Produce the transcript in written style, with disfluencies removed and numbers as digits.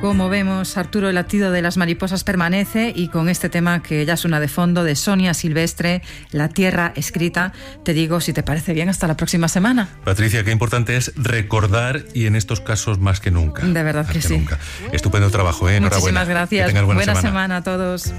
como vemos, Arturo, el latido de las mariposas permanece, y con este tema que ya suena de fondo de Sonia Silvestre, La tierra escrita, te digo, si te parece bien, hasta la próxima semana. Patricia, qué importante es recordar, y en estos casos más que nunca. De verdad que sí. Nunca. Estupendo trabajo, ¿eh? Enhorabuena. Muchísimas gracias. Que tengas buena semana a todos.